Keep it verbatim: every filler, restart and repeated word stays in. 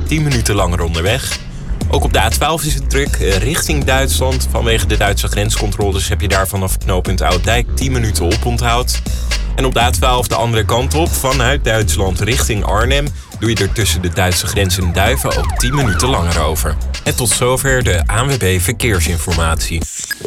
tien minuten langer onderweg. Ook op de A twaalf is het druk richting Duitsland. Vanwege de Duitse grenscontroles heb je daar vanaf knooppunt Ouddijk tien minuten oponthoud. En op de A twaalf de andere kant op, vanuit Duitsland richting Arnhem, doe je er tussen de Duitse grens en Duiven ook tien minuten langer over. En tot zover de A N W B Verkeersinformatie.